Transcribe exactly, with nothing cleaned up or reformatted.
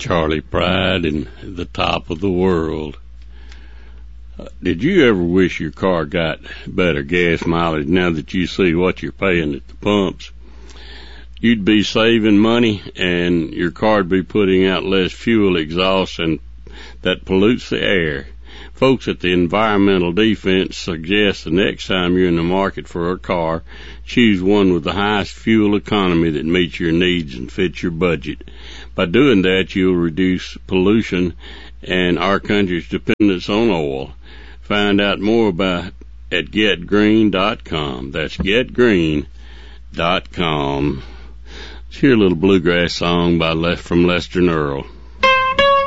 Charlie Pride in the top of the world. Uh, did you ever wish your car got better gas mileage now that you see what you're paying at the pumps? You'd be saving money and your car'd be putting out less fuel exhaust and that pollutes the air. Folks at the Environmental Defense suggest the next time you're in the market for a car, choose one with the highest fuel economy that meets your needs and fits your budget. By doing that, you'll reduce pollution and our country's dependence on oil. Find out more about at get green dot com. That's get green dot com. Let's hear a little bluegrass song by Les from Lester and Earl.